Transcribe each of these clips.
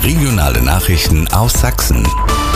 Regionale Nachrichten aus Sachsen.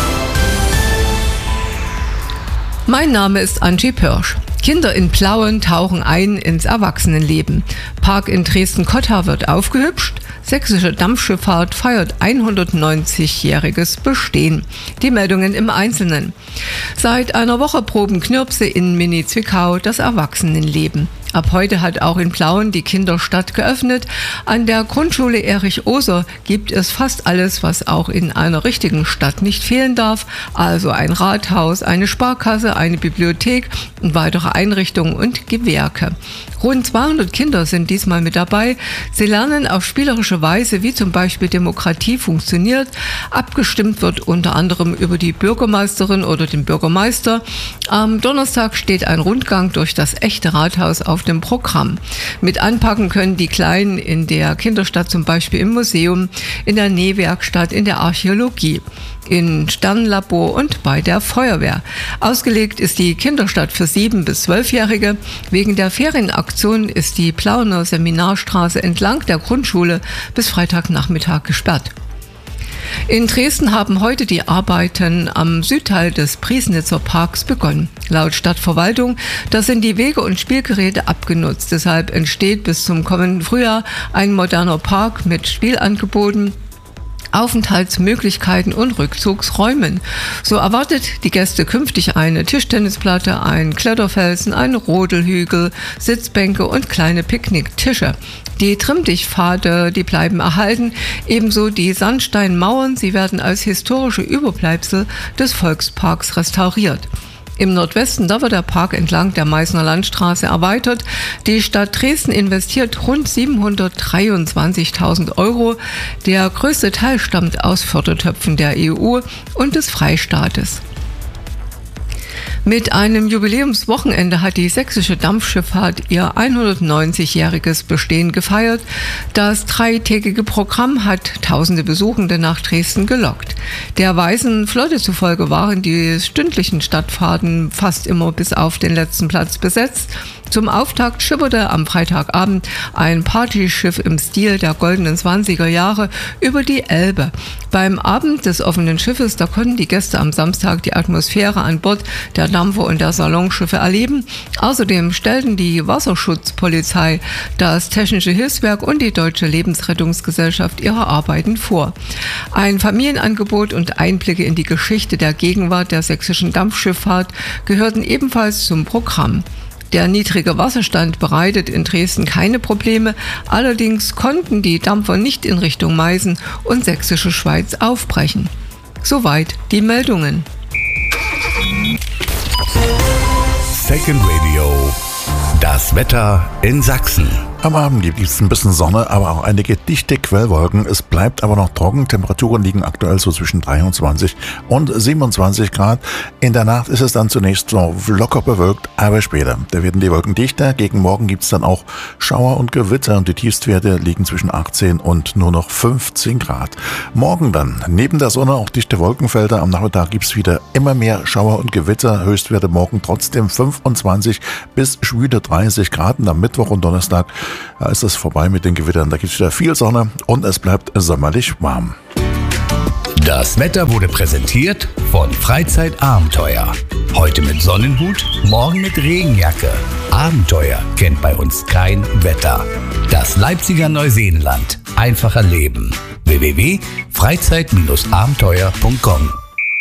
Mein Name ist Angie Pörsch. Kinder in Plauen tauchen ein ins Erwachsenenleben. Park in Dresden-Cotta wird aufgehübscht. Sächsische Dampfschifffahrt feiert 190-jähriges Bestehen. Die Meldungen im Einzelnen. Seit einer Woche proben Knirpse in Mini-Zwickau das Erwachsenenleben. Ab heute hat auch in Plauen die Kinderstadt geöffnet. An der Grundschule Erich Oser gibt es fast alles, was auch in einer richtigen Stadt nicht fehlen darf. Also ein Rathaus, eine Sparkasse, eine Bibliothek und weitere Einrichtungen und Gewerke. Rund 200 Kinder sind diesmal mit dabei. Sie lernen auf spielerische Weise, wie zum Beispiel Demokratie funktioniert. Abgestimmt wird unter anderem über die Bürgermeisterin oder den Bürgermeister. Am Donnerstag steht ein Rundgang durch das echte Rathaus auf dem Programm. Mit anpacken können die Kleinen in der Kinderstadt zum Beispiel im Museum, in der Nähwerkstatt, in der Archäologie, im Sternenlabor und bei der Feuerwehr. Ausgelegt ist die Kinderstadt für 7- bis 12-Jährige. Wegen der Ferienaktion ist die Plauener Seminarstraße entlang der Grundschule bis Freitagnachmittag gesperrt. In Dresden haben heute die Arbeiten am Südteil des Priesnitzer Parks begonnen. Laut Stadtverwaltung, da sind die Wege und Spielgeräte abgenutzt. Deshalb entsteht bis zum kommenden Frühjahr ein moderner Park mit Spielangeboten, Aufenthaltsmöglichkeiten und Rückzugsräumen. So erwartet die Gäste künftig eine Tischtennisplatte, einen Kletterfelsen, einen Rodelhügel, Sitzbänke und kleine Picknicktische. Die Trimmdichtpfade, die bleiben erhalten, ebenso die Sandsteinmauern, sie werden als historische Überbleibsel des Volksparks restauriert. Im Nordwesten, da wird der Park entlang der Meißner Landstraße erweitert. Die Stadt Dresden investiert rund 723.000 €. Der größte Teil stammt aus Fördertöpfen der EU und des Freistaates. Mit einem Jubiläumswochenende hat die sächsische Dampfschifffahrt ihr 190-jähriges Bestehen gefeiert. Das dreitägige Programm hat tausende Besuchende nach Dresden gelockt. Der Weißen Flotte zufolge waren die stündlichen Stadtfahrten fast immer bis auf den letzten Platz besetzt. Zum Auftakt schipperte am Freitagabend ein Partyschiff im Stil der goldenen 20er Jahre über die Elbe. Beim Abend des offenen Schiffes, da konnten die Gäste am Samstag die Atmosphäre an Bord der Dampfer und der Salonschiffe erleben. Außerdem stellten die Wasserschutzpolizei, das Technische Hilfswerk und die Deutsche Lebensrettungsgesellschaft ihre Arbeiten vor. Ein Familienangebot und Einblicke in die Geschichte der Gegenwart der sächsischen Dampfschifffahrt gehörten ebenfalls zum Programm. Der niedrige Wasserstand bereitet in Dresden keine Probleme, allerdings konnten die Dampfer nicht in Richtung Meißen und Sächsische Schweiz aufbrechen. Soweit die Meldungen. Second Radio. Das Wetter in Sachsen. Am Abend gibt es ein bisschen Sonne, aber auch einige dichte Quellwolken. Es bleibt aber noch trocken. Temperaturen liegen aktuell so zwischen 23 und 27 Grad. In der Nacht ist es dann zunächst so locker bewölkt, aber später. Da werden die Wolken dichter. Gegen Morgen gibt es dann auch Schauer und Gewitter und die Tiefstwerte liegen zwischen 18 und nur noch 15 Grad. Morgen dann neben der Sonne auch dichte Wolkenfelder. Am Nachmittag gibt es wieder immer mehr Schauer und Gewitter. Höchstwerte morgen trotzdem 25 bis schwüle 30 Grad. Und am Mittwoch und Donnerstag ist es vorbei mit den Gewittern. Da gibt es wieder viel Sonne und es bleibt sommerlich warm. Das Wetter wurde präsentiert von Freizeitabenteuer. Heute mit Sonnenhut, morgen mit Regenjacke. Abenteuer kennt bei uns kein Wetter. Das Leipziger Neuseenland. Einfacher Leben. www.freizeit-abenteuer.com.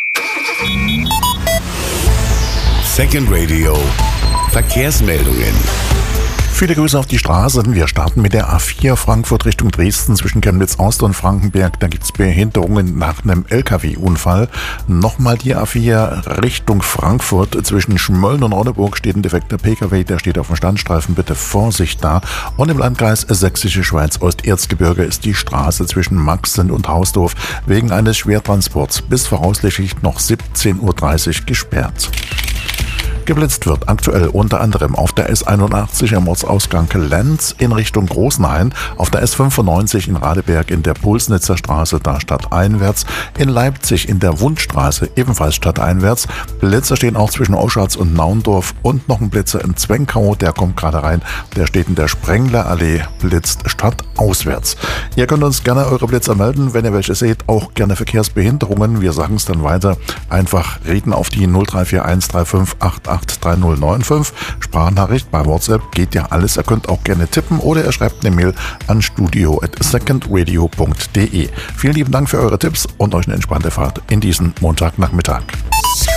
Second Radio. Verkehrsmeldungen. Viele Grüße auf die Straßen. Wir starten mit der A4 Frankfurt Richtung Dresden zwischen Chemnitz-Ost und Frankenberg. Da gibt es Behinderungen nach einem LKW-Unfall. Nochmal die A4 Richtung Frankfurt zwischen Schmölln und Ronneburg steht ein defekter PKW. Der steht auf dem Standstreifen. Bitte Vorsicht da. Und im Landkreis Sächsische Schweiz Osterzgebirge ist die Straße zwischen Maxen und Hausdorf wegen eines Schwertransports bis voraussichtlich noch 17:30 Uhr gesperrt. Geblitzt wird aktuell unter anderem auf der S81 am Ortsausgang Lenz in Richtung Großenhain, auf der S95 in Radeberg in der Pulsnitzer Straße, da stadteinwärts, in Leipzig in der Wundstraße, ebenfalls stadteinwärts. Blitzer stehen auch zwischen Oschatz und Naundorf und noch ein Blitzer in Zwenkau, der kommt gerade rein, der steht in der Sprenglerallee, blitzt stadtauswärts. Ihr könnt uns gerne eure Blitzer melden, wenn ihr welche seht, auch gerne Verkehrsbehinderungen. Wir sagen es dann weiter, einfach reden auf die 0341 35 88 3095. Sprachnachricht bei WhatsApp geht ja alles. Ihr könnt auch gerne tippen oder ihr schreibt eine Mail an studio@secondradio.de. Vielen lieben Dank für eure Tipps und euch eine entspannte Fahrt in diesen Montagnachmittag.